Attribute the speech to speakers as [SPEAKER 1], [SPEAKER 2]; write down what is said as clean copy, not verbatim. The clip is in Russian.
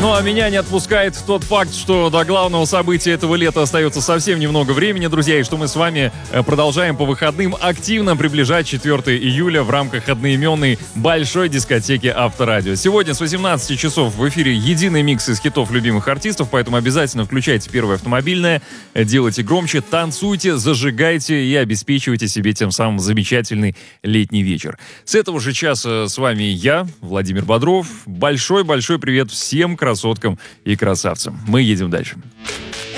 [SPEAKER 1] Ну а меня не отпускает тот факт, что до главного события этого лета остается совсем немного времени, друзья, и что мы с вами продолжаем по выходным активно приближать 4 июля в рамках одноименной большой дискотеки Авторадио. Сегодня с 18 часов в эфире единый микс из хитов любимых артистов, поэтому обязательно включайте первое автомобильное, делайте громче, танцуйте, зажигайте и обеспечивайте себе тем самым замечательный летний вечер. С этого же часа с вами я, Владимир Бодров. Большой-большой привет всем красоткам и красавцам. Мы едем дальше.